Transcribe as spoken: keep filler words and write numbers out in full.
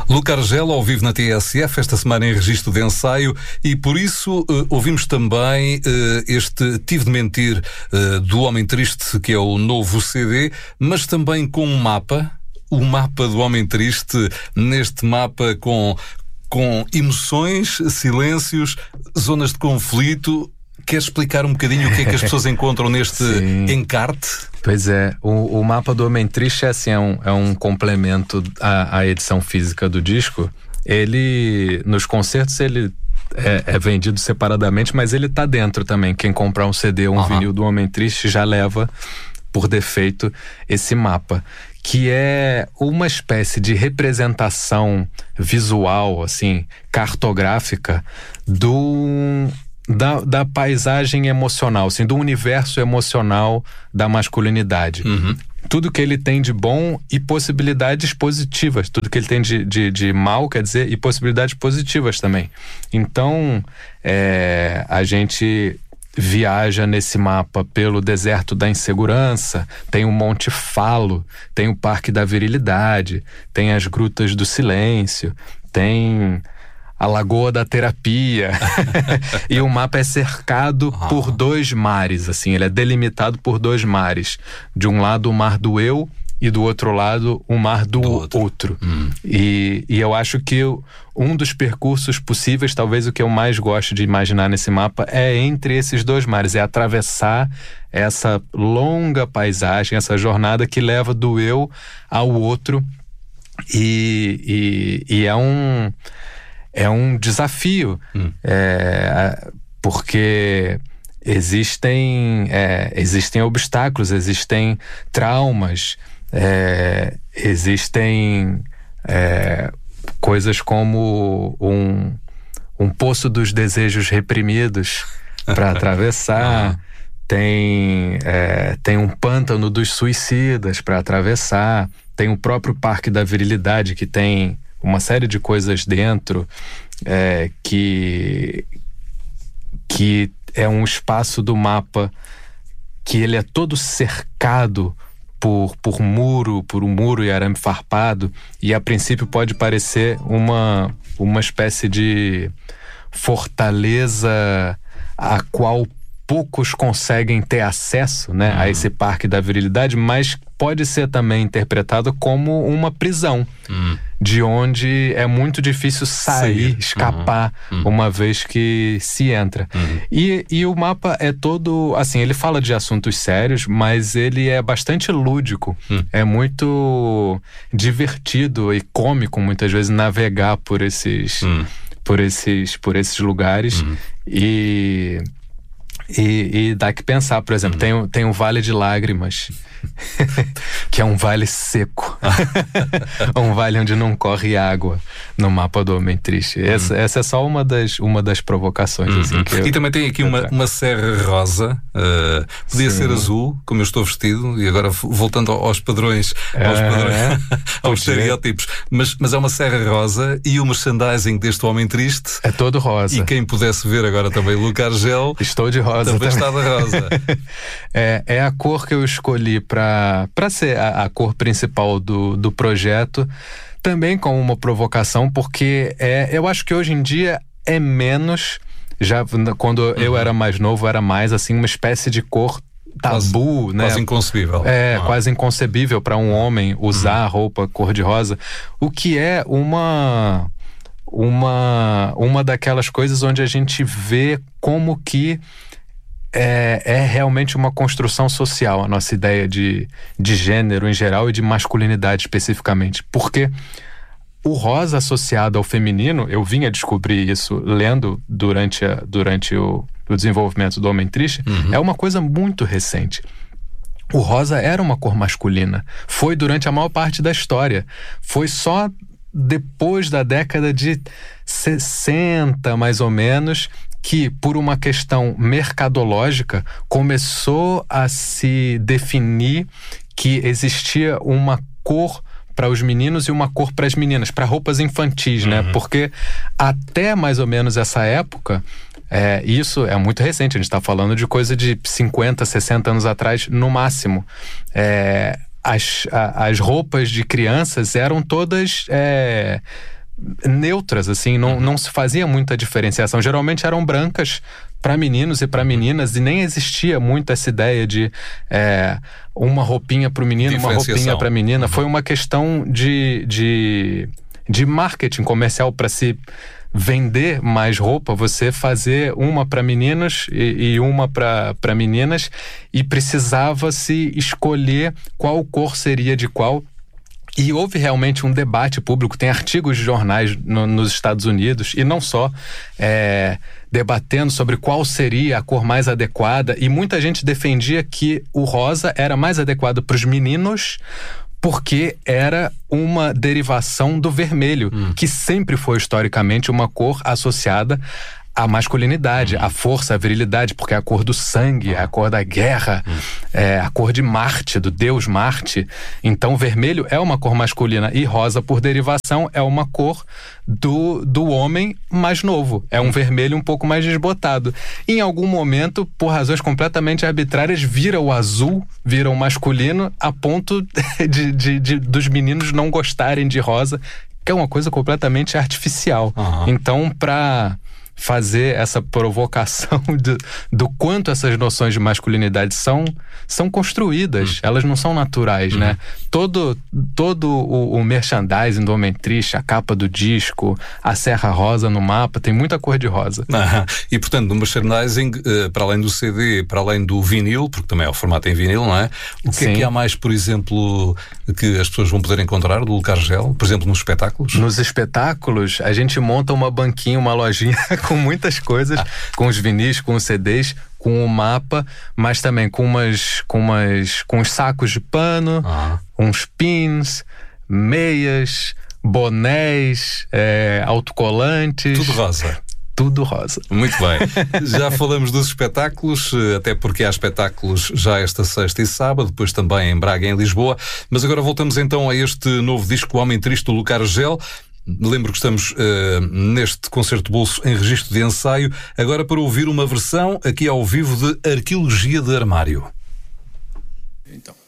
Luca Argelo, ao vivo na T S F, esta semana em registro de ensaio, e por isso uh, ouvimos também uh, este Tive de Mentir uh, do Homem Triste, que é o novo C D, mas também com um mapa, o mapa do Homem Triste, neste mapa com, com emoções, silêncios, zonas de conflito. Queres explicar um bocadinho o que é que as pessoas encontram neste Sim. encarte? Pois é, o, o mapa do Homem Triste é, assim, é, um, é um complemento à, à edição física do disco. Ele, nos concertos, ele é, é vendido separadamente, mas ele tá dentro também. Quem comprar um C D ou um uhum. vinil do Homem Triste já leva, por defeito, esse mapa, que é uma espécie de representação visual, assim, cartográfica do... Da, da paisagem emocional, assim, do universo emocional da masculinidade. Uhum. Tudo que ele tem de bom e possibilidades positivas. Tudo que ele tem de, de, de mal, quer dizer, e possibilidades positivas também. Então, é, a gente viaja nesse mapa pelo deserto da insegurança, tem o Monte Falo, tem o Parque da Virilidade, tem as Grutas do Silêncio, tem... a Lagoa da Terapia. E o mapa é cercado ah. por dois mares, assim, ele é delimitado por dois mares. De um lado o mar do eu e do outro lado o mar do, do outro. outro. Hum. E, e eu acho que eu, um dos percursos possíveis, talvez o que eu mais gosto de imaginar nesse mapa, é entre esses dois mares, é atravessar essa longa paisagem, essa jornada que leva do eu ao outro. E, e, e é um... É um desafio, hum. é, porque existem, é, existem obstáculos, existem traumas, é, existem é, coisas como um, um poço dos desejos reprimidos para atravessar, ah. tem, é, tem um pântano dos suicidas para atravessar, tem o próprio Parque da Virilidade, que tem uma série de coisas dentro, é, que, que é um espaço do mapa que ele é todo cercado por, por muro, por um muro e arame farpado, e a princípio pode parecer uma, uma espécie de fortaleza a qual poucos conseguem ter acesso, né, uhum. a esse Parque da Virilidade, mas pode ser também interpretado como uma prisão, uhum. de onde é muito difícil sair, Sair. escapar, uhum. Uhum. uma vez que se entra. Uhum. E, e o mapa é todo, assim, ele fala de assuntos sérios, mas ele é bastante lúdico, uhum. é muito divertido e cômico, muitas vezes, navegar por esses, uhum. por esses, por esses lugares. Uhum. E... E, e dá que pensar, por exemplo, uhum. tem, tem um Vale de Lágrimas, que é um vale seco. Um vale onde não corre água no mapa do Homem Triste. Uhum. Essa, essa é só uma das, uma das provocações. Uhum. Assim, que eu, e também tem aqui uma, uma serra rosa, uh, podia Sim. ser azul, como eu estou vestido, e agora voltando aos padrões, aos, é, padrões, aos estereótipos, mas, mas é uma serra rosa, e o merchandising deste Homem Triste é todo rosa. E quem pudesse ver agora também Luca Argelo, estou de rosa também, também. está de rosa. é, é a cor que eu escolhi para para ser a, a cor principal do, do projeto, também como uma provocação, porque é, eu acho que hoje em dia é menos, já quando uhum. eu era mais novo era mais assim uma espécie de cor tabu, quase, né? Quase inconcebível. É, ah. quase inconcebível para um homem usar uhum. roupa cor-de-rosa, o que é uma uma uma daquelas coisas onde a gente vê como que É, é realmente uma construção social, a nossa ideia de, de gênero em geral e de masculinidade especificamente. Porque o rosa associado ao feminino, eu vim a descobrir isso lendo durante, a, durante o, o desenvolvimento do Homem Triste, uhum. é uma coisa muito recente. O rosa era uma cor masculina. Foi durante a maior parte da história. Foi só depois da década de sessenta, mais ou menos, que, por uma questão mercadológica, começou a se definir que existia uma cor para os meninos e uma cor para as meninas, para roupas infantis, uhum. né? Porque até mais ou menos essa época, é, isso é muito recente, a gente está falando de coisa de cinquenta, sessenta anos atrás, no máximo. É, as, a, as roupas de crianças eram todas... É, neutras, assim, não, não se fazia muita diferenciação. Geralmente eram brancas para meninos e para meninas, e nem existia muito essa ideia de é, uma roupinha para o menino, uma roupinha para a menina. Uhum. Foi uma questão de, de, de marketing comercial para se vender mais roupa, você fazer uma para meninos e, e uma para meninas, e precisava se escolher qual cor seria de qual. E houve realmente um debate público, tem artigos de jornais no, nos Estados Unidos, e não só, é, debatendo sobre qual seria a cor mais adequada, e muita gente defendia que o rosa era mais adequado para os meninos, porque era uma derivação do vermelho, hum. que sempre foi historicamente uma cor associada a masculinidade, hum. a força, a virilidade, porque é a cor do sangue, é a cor da guerra, hum. é a cor de Marte, do deus Marte. Então vermelho é uma cor masculina, e rosa, por derivação, é uma cor do, do homem mais novo. É um vermelho um pouco mais desbotado. Em algum momento, por razões completamente arbitrárias, vira o azul, vira o masculino, a ponto de, de, de, dos meninos não gostarem de rosa, que é uma coisa completamente artificial. Uhum. Então, para fazer essa provocação do, do quanto essas noções de masculinidade são, são construídas, hum. elas não são naturais, uhum. né? Todo, todo o, o merchandising do Homem Triste, a capa do disco, a serra rosa no mapa, tem muita cor de rosa. Ah, e portanto, no merchandising, para além do C D, para além do vinil, porque também é o formato em vinil, não é? O que Sim. é que há mais, por exemplo, que as pessoas vão poder encontrar do Lucar Gel? Por exemplo, nos espetáculos? Nos espetáculos, a gente monta uma banquinha, uma lojinha com muitas coisas, ah. com os vinis, com os C Ds, com o mapa, mas também com umas, com umas, com uns sacos de pano, ah. uns pins, meias, bonés, é, autocolantes. Tudo rosa. Tudo rosa. Muito bem. Já falamos dos espetáculos, até porque há espetáculos já esta sexta e sábado, depois também em Braga e em Lisboa, mas agora voltamos então a este novo disco, O Homem Triste, do Lucar Gel. Lembro que estamos uh, neste concerto de bolso em registro de ensaio, agora para ouvir uma versão aqui ao vivo de Arqueologia de Armário. Então.